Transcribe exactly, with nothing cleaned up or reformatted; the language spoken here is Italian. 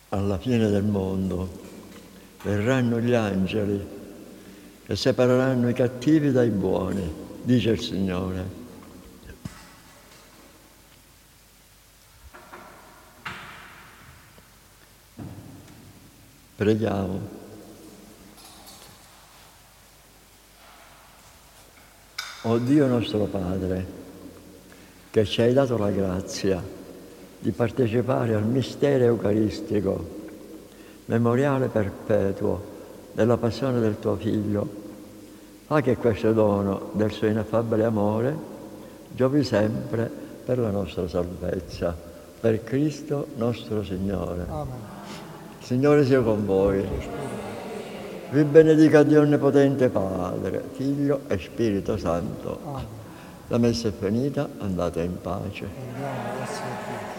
alla fine del mondo verranno gli angeli e separeranno i cattivi dai buoni, dice il Signore. Preghiamo. O Dio nostro Padre, che ci hai dato la grazia di partecipare al mistero eucaristico, memoriale perpetuo della passione del tuo Figlio, fa che questo dono del suo ineffabile amore giovi sempre per la nostra salvezza. Per Cristo nostro Signore. Amen. Signore sia con voi. Vi benedica Dio Onnipotente Padre, Figlio e Spirito Santo. Amen. La messa è finita, andate in pace. Andiamo, grazie a Dio.